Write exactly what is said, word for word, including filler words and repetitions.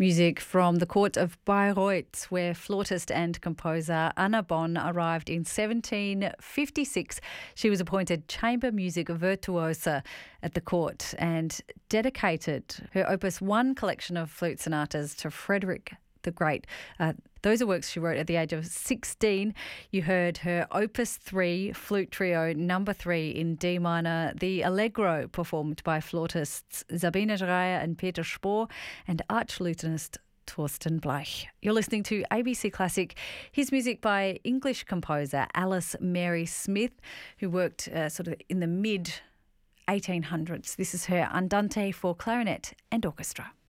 Music from the court of Bayreuth, where flautist and composer Anna Bonn arrived in seventeen fifty-six. She was appointed chamber music virtuosa at the court and dedicated her Opus One collection of flute sonatas to Frederick the Great. Uh, those are works she wrote at the age of sixteen. You heard her Opus Three flute trio number three in D minor, the Allegro, performed by flautists Sabine Dreyer and Peter Spohr and archlutenist Thorsten Bleich. You're listening to A B C Classic. His music by English composer Alice Mary Smith, who worked uh, sort of in the mid eighteen hundreds. This is her Andante for clarinet and orchestra.